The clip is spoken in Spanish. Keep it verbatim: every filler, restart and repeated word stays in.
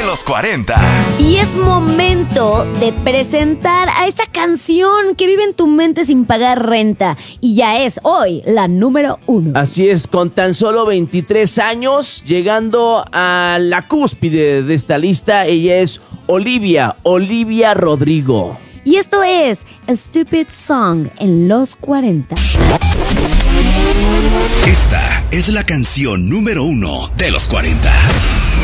los cuarenta. Y es momento de presentar a esa canción que vive en tu mente sin pagar renta. Y ya es hoy la número uno. Así es, con tan solo veintitrés años, llegando a la cúspide de esta lista, ella es Olivia, Olivia Rodrigo. Y esto es A Stupid Song en los cuarenta. Esta es la canción número uno de los cuarenta.